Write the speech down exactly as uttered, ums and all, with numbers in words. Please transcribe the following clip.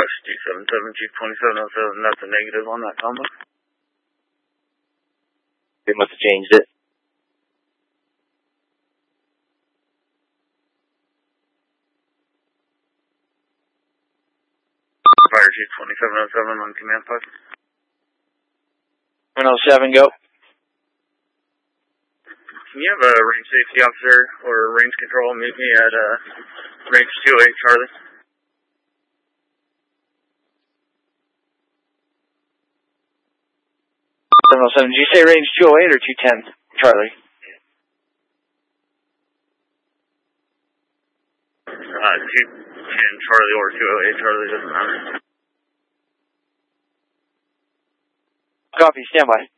West G seven seven G twenty-seven oh seven, that's a negative on that combo. They must have changed it. Fire G twenty-seven oh seven on command post. one oh seven, go. Can you have a range safety officer or range control meet me at uh, range two oh eight Charlie? seven oh seven, did you say range two oh eight or two ten, Charlie? Uh, two ten Charlie or two oh eight Charlie, doesn't matter. Copy, stand by.